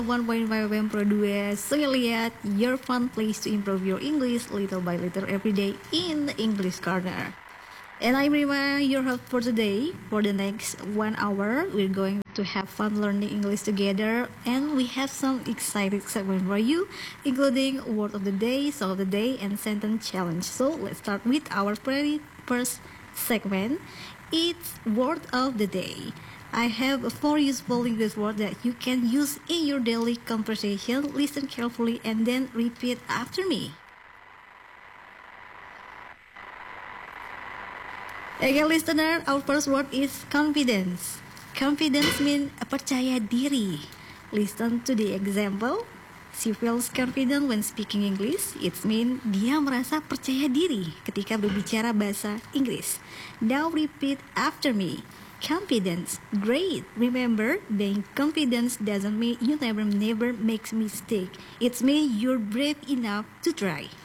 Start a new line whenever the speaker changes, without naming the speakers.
1.5 FM Pro 2 Sungiliat, your fun place to improve your English little by little every day in the English Corner. And I'm Rima, your host for today. For the next 1 hour, we're going to have fun learning English together, and we have some exciting segment for you, including word of the day, song of the day, and sentence challenge. So let's start with our very first segment. It's word of the day. I have 4 useful English words that you can use in your daily conversation. Listen carefully and then repeat after me. Okay, listener, our first word is confidence. Confidence means percaya diri. Listen to the example. She feels confident when speaking English. It means dia merasa percaya diri ketika berbicara bahasa Inggris. Now repeat after me. Confidence. Great. Remember, being confident doesn't mean you never make mistake. It means you're brave enough to try.